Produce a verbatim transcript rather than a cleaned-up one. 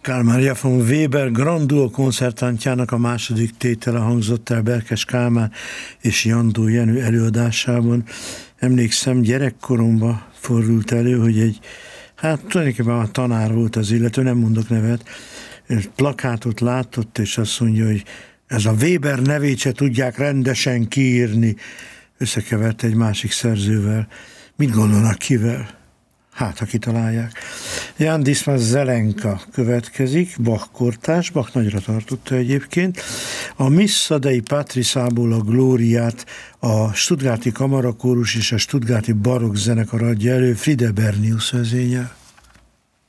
Carl Maria von Weber Grand Duo koncertantjának a második tétele hangzott el Berkes Kálmán és Jandó Jenő előadásában. Emlékszem, gyerekkoromban fordult elő, hogy egy, hát tulajdonképpen a tanár volt az illető, nem mondok nevet, plakátot látott, és azt mondja, hogy ez a Weber nevét se tudják rendesen kiírni. Összekevert egy másik szerzővel. Mit gondolnak, kivel? Hát, ha kitalálják. Jan Dismas Zelenka következik, Bach kortárs, Bach nagyra tartotta egyébként. A Missa dei Patrisából a Glóriát a Stuttgarti Kamarakórus és a Stuttgarti Barokk zenekar adja elő, Fride Bernius vezényel.